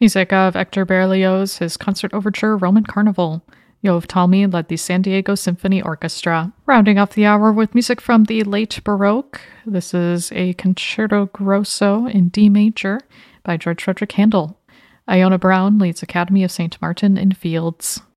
Music of Hector Berlioz, his concert overture Roman Carnival. Yov Talmi led the San Diego Symphony Orchestra. Rounding off the hour with music from the late Baroque, this is a Concerto Grosso in D major by George Frederick Handel. Iona Brown leads Academy of St. Martin in Fields.